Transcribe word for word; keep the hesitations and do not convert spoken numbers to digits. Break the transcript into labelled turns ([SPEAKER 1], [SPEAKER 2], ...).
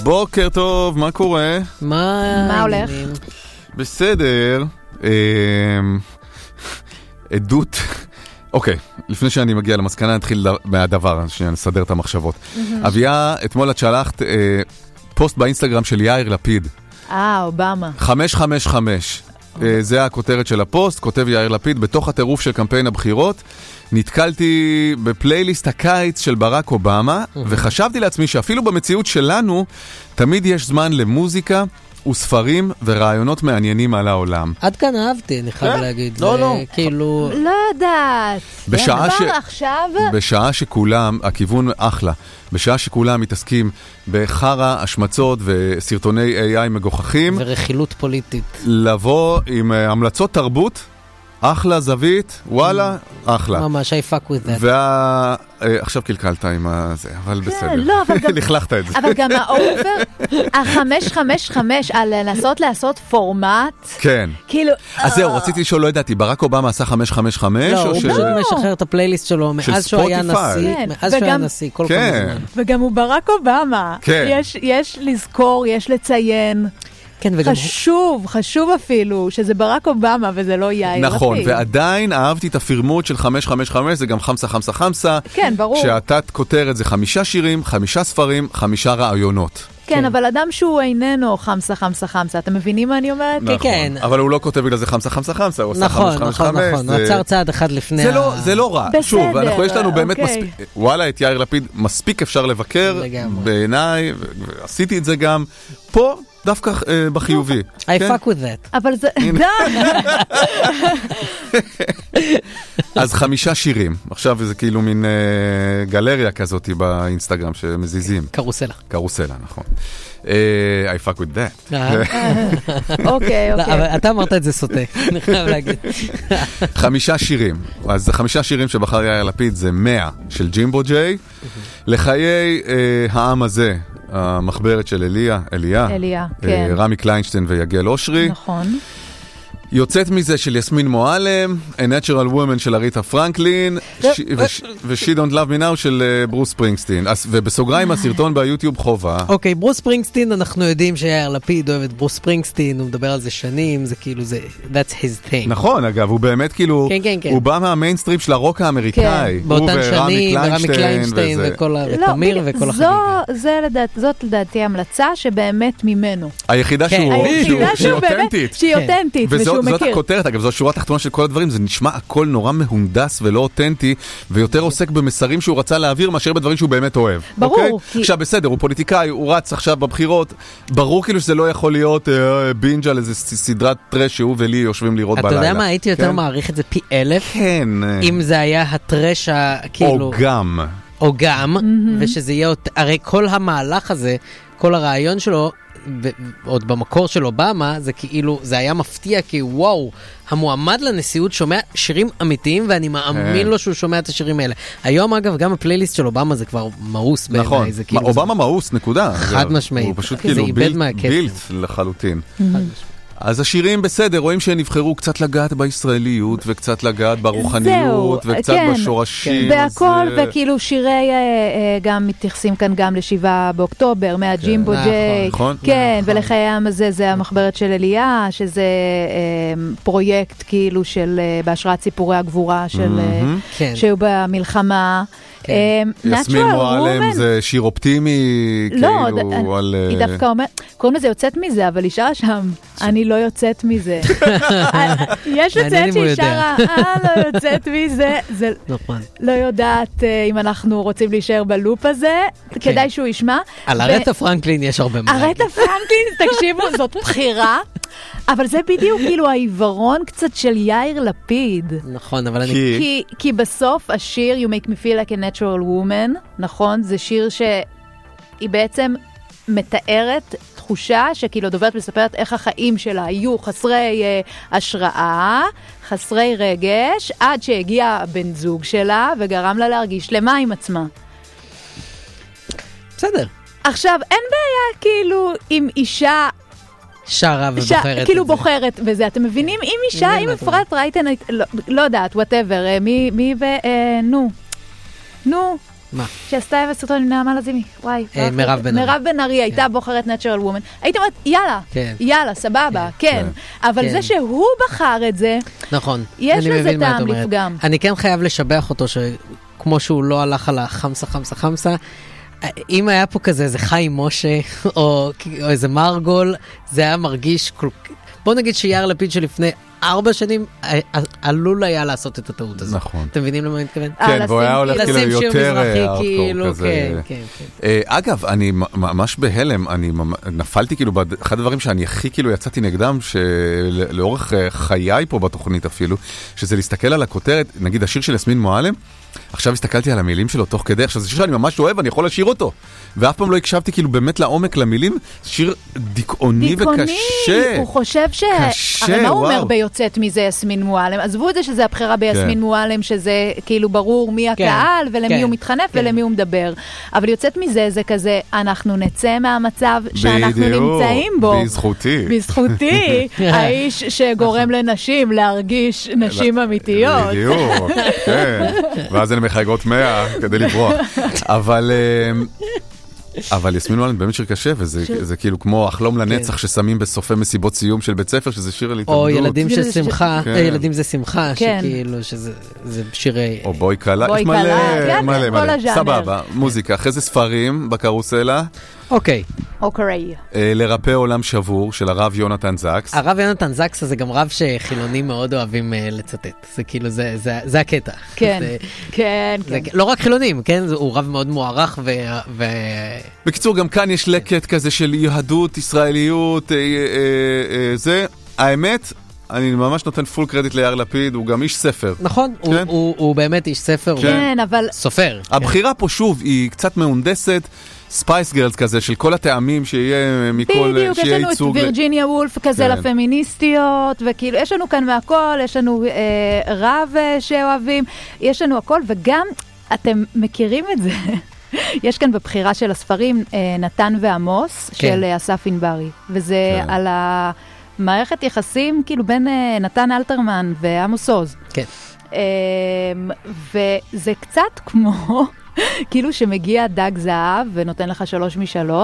[SPEAKER 1] בוקר טוב, מה קורה?
[SPEAKER 2] מה,
[SPEAKER 3] מה הולך?
[SPEAKER 1] בסדר. עדות. אוקיי, לפני שאני מגיע למסקנה, נתחיל מהדבר, שנייה נסדר את המחשבות. אביה, אתמול את שלחת פוסט באינסטגרם של יאיר לפיד.
[SPEAKER 3] אה, אובמה.
[SPEAKER 1] חמש חמש חמש. זה הכותרת של הפוסט, כותב יאיר לפיד, בתוך הטירוף של קמפיין הבחירות, נתקלתי בפלייליסט הקיץ של ברק אובמה, וחשבתי לעצמי שאפילו במציאות שלנו, תמיד יש זמן למוזיקה וספרים ורעיונות מעניינים על העולם.
[SPEAKER 2] עד כאן אהבתי, אני חייב להגיד.
[SPEAKER 1] לא, לא.
[SPEAKER 2] כאילו...
[SPEAKER 3] לא יודעת.
[SPEAKER 1] בשעה ש...
[SPEAKER 3] עכשיו...
[SPEAKER 1] בשעה שכולם, הכיוון אחלה, בשעה שכולם מתעסקים בחרה, השמצות וסרטוני איי איי מגוחכים.
[SPEAKER 2] ורכילות פוליטית.
[SPEAKER 1] לבוא עם המלצות תרבות, אחלה, זווית, וואלה, אחלה.
[SPEAKER 2] ממש, I fuck with that.
[SPEAKER 1] וה... עכשיו קלקלת עם זה, אבל בסדר.
[SPEAKER 3] לא, אבל גם...
[SPEAKER 1] לכלכת את זה.
[SPEAKER 3] אבל גם האובר, החמש חמש חמש, על לנסות לעשות פורמט.
[SPEAKER 1] כן.
[SPEAKER 3] כאילו...
[SPEAKER 1] אז זהו, רציתי לשאול, לא ידעתי, ברק אובמה עשה חמש חמש חמש?
[SPEAKER 2] לא, הוא פשוט משחרר את הפלייליסט שלו מאז שהוא היה נשיא. מאז שהוא היה נשיא, כל כמה זמן.
[SPEAKER 3] וגם הוא ברק אובמה. יש לזכור, יש לציין. כן, וגם חשוב, חשוב אפילו, שזה ברק אובמה וזה לא יאיר לפיד.
[SPEAKER 1] נכון, ועדיין אהבתי את הפירמות של חמש חמש חמש, זה גם חמסה חמסה חמסה.
[SPEAKER 3] כן, ברור.
[SPEAKER 1] שהתת כותרת זה חמישה שירים, חמישה ספרים, חמישה רעיונות.
[SPEAKER 3] כן, אבל אדם שהוא איננו חמסה חמסה חמסה, אתם מבינים מה אני אומרת?
[SPEAKER 2] כן, כן.
[SPEAKER 1] אבל הוא לא כותב בגלל זה חמסה חמסה חמסה, הוא עושה חמש חמש חמש.
[SPEAKER 2] נכון, נכון, נכון, הוא עצר צעד אחד לפני ה...
[SPEAKER 1] זה לא רע. שוב, אנחנו יש לנו באמת מספיק, וואלה, את יאיר לפיד מספיק אפשר לבקר, בעיניי, ועשיתי את זה גם פה, דווקא בחיובי.
[SPEAKER 2] I fuck with that.
[SPEAKER 3] אבל זה...
[SPEAKER 1] אז חמישה שירים. עכשיו זה כאילו מין גלריה כזאת באינסטגרם שמזיזים.
[SPEAKER 2] קרוסלה.
[SPEAKER 1] קרוסלה, נכון. I fuck with that.
[SPEAKER 3] אוקיי, אוקיי.
[SPEAKER 2] אבל אתה אמרת את זה סוטה, אני חייב להגיד.
[SPEAKER 1] חמישה שירים. אז חמישה שירים שבחר יאיר לפיד זה מאה של ג'ימבו ג'יי. לחיי העם הזה. המחברת של אליה, אליה,
[SPEAKER 3] אליה, כן.
[SPEAKER 1] רמי קליינשטיין ויגל אושרי.
[SPEAKER 3] נכון.
[SPEAKER 1] יוצאת מזה של יסמין מועלם, A Natural Woman של אריתה פרנקלין, ו-She Don't Love Me Now של ברוס ספרינגסטין. ובסוגריים הסרטון ביוטיוב חובה.
[SPEAKER 2] אוקיי, ברוס ספרינגסטין, אנחנו יודעים שיאיר לפיד אוהב את ברוס ספרינגסטין, הוא מדבר על זה שנים, זה כאילו, זה, that's his thing.
[SPEAKER 1] נכון, אגב, הוא באמת כאילו, הוא בא מהמיינסטרים של הרוק האמריקאי.
[SPEAKER 2] באותן שנים, ורמי קליינשטיין, ותמיר וכל החגיגה.
[SPEAKER 3] זאת לדעתי המלצה שבאמת ממנו.
[SPEAKER 1] היחידה שהיא אותנטית.
[SPEAKER 3] שהיא אותנטית, ושהוא
[SPEAKER 1] זאת הכותרת, אגב, זו השורה התחתונה של כל הדברים, זה נשמע הכל נורא מהונדס ולא אותנטי, ויותר עוסק במסרים שהוא רצה להעביר, מאשר בדברים שהוא באמת אוהב.
[SPEAKER 3] ברור.
[SPEAKER 1] עכשיו, בסדר, הוא פוליטיקאי, הוא רץ עכשיו בבחירות, ברור כאילו שזה לא יכול להיות בינג' על איזה סדרת טרש שהוא ולי יושבים לראות בלילה.
[SPEAKER 2] אתה יודע מה, הייתי יותר מעריך את זה פי אלף,
[SPEAKER 1] כן.
[SPEAKER 2] אם זה היה הטרש כאילו...
[SPEAKER 1] או גם.
[SPEAKER 2] או גם, ושזה יהיה, הרי כל המהלך הזה, כל הרעיון שלו, עוד במקור של אובמה, זה כאילו, זה היה מפתיע, כי וואו, המועמד לנשיאות שומע שירים אמיתיים, ואני מאמין לו שהוא שומע את השירים האלה. היום, אגב, גם הפלייליסט של אובמה זה כבר מאוס בעיניי.
[SPEAKER 1] נכון, אובמה מאוס, נקודה.
[SPEAKER 2] חד משמעית.
[SPEAKER 1] הוא פשוט כאילו בילט לחלוטין. אז השירים בסדר, רואים שנבחרו קצת לגעת בישראליות, וקצת לגעת ברוחניות, וקצת בשורשים.
[SPEAKER 3] והכל, וכאילו שירי גם מתייחסים כאן גם לשבעה באוקטובר, מהג'ימבו ג'יי. כן, ולחיי העם הזה, זה המחברת של אליה, שזה פרויקט כאילו של, בהשראת סיפורי הגבורה שהיו במלחמה.
[SPEAKER 1] יסמין מועלם זה שיר אופטימי,
[SPEAKER 3] לא, היא דווקא אומרת, קוראים לזה יוצאת מזה, אבל היא שרה שם, אני לא יוצאת מזה. יש לצאת שהיא שרה, אה, לא יוצאת מזה, זה לא יודעת אם אנחנו רוצים להישאר בלופ הזה, כדאי שהוא ישמע.
[SPEAKER 2] על אריתה פרנקלין יש הרבה מה.
[SPEAKER 3] אריתה פרנקלין, תקשיבו, זאת בחירה. אבל זה בדיוק כאילו העיוורון קצת של יאיר לפיד.
[SPEAKER 2] נכון, אבל אני...
[SPEAKER 3] כי, כי בסוף השיר You Make Me Feel Like a Natural Woman, נכון? זה שיר שהיא בעצם מתארת תחושה שכאילו דוברת מספרת איך החיים שלה היו חסרי uh, השראה, חסרי רגש, עד שהגיע הבן זוג שלה וגרם לה להרגיש למה עם עצמה.
[SPEAKER 2] בסדר.
[SPEAKER 3] עכשיו, אין בעיה כאילו עם אישה...
[SPEAKER 2] שרה ובוחרת
[SPEAKER 3] כאילו בוחרת וזה, אתם מבינים? אם אישה, אם אפרת רייטן, לא יודעת, whatever, מי ו... נו, נו,
[SPEAKER 2] מה?
[SPEAKER 3] שעשתה עם הסרטון עם נעמה לזימי, וואי.
[SPEAKER 2] מירב בן ארי.
[SPEAKER 3] מירב בן ארי הייתה בוחרת Natural Woman. הייתי אומרת, יאללה, יאללה, סבבה, כן. אבל זה שהוא בחר את זה,
[SPEAKER 2] נכון.
[SPEAKER 3] יש לזה טעם לפגם.
[SPEAKER 2] אני כן חייב לשבח אותו, שכמו שהוא לא הלך על החמסה, חמסה, חמסה, אם היה פה כזה איזה חיים משה, או איזה מרגול, זה היה מרגיש כל כך... בוא נגיד שיאיר לפיד שלפני ארבע שנים עלול היה לעשות את הטעות הזאת.
[SPEAKER 1] נכון.
[SPEAKER 2] אתם מבינים למה אני מתכוון?
[SPEAKER 1] כן, והוא היה הולך כאילו יותר
[SPEAKER 2] הארדקור כזה.
[SPEAKER 1] אגב, אני ממש בהלם, אני נפלתי כאילו באחד הדברים שאני הכי כאילו יצאתי נגדם, שלאורך חיי פה בתוכנית אפילו, שזה להסתכל על הכותרת, נגיד השיר של יסמין מועלם, עכשיו הסתכלתי על המילים שלו תוך כדי, עכשיו זה שיר שאני ממש אוהב, אני יכול לשיר אותו. ואף פעם לא הקשבתי כאילו באמת לעומק למילים, שיר דיכאוני וקשה.
[SPEAKER 3] דיכאוני, הוא חושב ש...
[SPEAKER 1] קשה,
[SPEAKER 3] הרי מה הוא
[SPEAKER 1] וואו.
[SPEAKER 3] אומר ביוצאת מזה יסמין מועלם? עזבו את זה שזה הבחירה ביסמין
[SPEAKER 1] כן.
[SPEAKER 3] מועלם, שזה כאילו ברור מי הקהל ולמי
[SPEAKER 2] כן.
[SPEAKER 3] הוא מתחנף
[SPEAKER 2] כן.
[SPEAKER 3] ולמי הוא מדבר. אבל יוצאת מזה זה כזה, אנחנו נצא מהמצב שאנחנו
[SPEAKER 1] בדיוק,
[SPEAKER 3] נמצאים בו.
[SPEAKER 1] בזכותי.
[SPEAKER 3] בזכותי, האיש שגורם לנשים להרגיש נשים אמיתיות.
[SPEAKER 1] בדיוק, כן. ואז הן מחייגות מאה כדי לברוח. אבל... אבל יסמין מועלם באמת שיר קשה, וזה כאילו כמו החלום לנצח ששמים בסופי מסיבות סיום של בית ספר, שזה שיר על התאבדות.
[SPEAKER 2] או ילדים של שמחה, ילדים זה שמחה, שכאילו שזה שירי...
[SPEAKER 1] או בואי קלה, יש מלא, מלא, מלא. סבבה, מוזיקה. אחרי זה ספרים בקרוסלה.
[SPEAKER 2] אוקיי.
[SPEAKER 3] אוקיי.
[SPEAKER 1] לרפא עולם שבור של הרב יונתן זקס.
[SPEAKER 2] הרב יונתן זקס זה גם רב שחילונים מאוד אוהבים לצטט. זה כאילו, זה הקטע.
[SPEAKER 3] כן, כן, כן.
[SPEAKER 2] לא רק חילונים, כן? הוא רב מאוד מוערך ו...
[SPEAKER 1] בקיצור, גם כאן יש לקט כזה של יהדות, ישראליות, זה. האמת, אני ממש נותן פול קרדיט ליאיר לפיד, הוא גם איש ספר.
[SPEAKER 2] נכון, הוא באמת איש ספר.
[SPEAKER 3] כן, אבל...
[SPEAKER 2] סופר.
[SPEAKER 1] הבחירה פה שוב היא קצת מהונדסת, ספייס גרלס כזה, של כל הטעמים שיהיה מכל,
[SPEAKER 3] בדיוק, יש לנו את וירג'יניה וולף כזה לפמיניסטיות, וכאילו, יש לנו כאן מהכל, יש לנו רב שאוהבים, יש לנו הכל, וגם, אתם מכירים את זה, יש כאן בבחירה של הספרים, נתן ועמוס, של אסף ענברי, וזה על המערכת יחסים, כאילו, בין נתן אלתרמן ועמוס עוז.
[SPEAKER 2] כן.
[SPEAKER 3] וזה קצת כמו... כאילו שמגיע דג זהב ונותן לך שלוש משלוש,